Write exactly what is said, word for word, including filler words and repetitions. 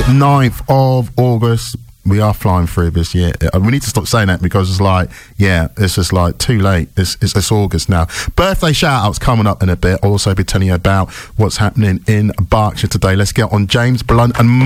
ninth of August. We are flying through this year. We need to stop saying that because it's like, yeah, it's just like too late. It's, it's, it's August now. Birthday shout-outs coming up in a bit. I'll also be telling you about what's happening in Berkshire today. Let's get on James Blunt and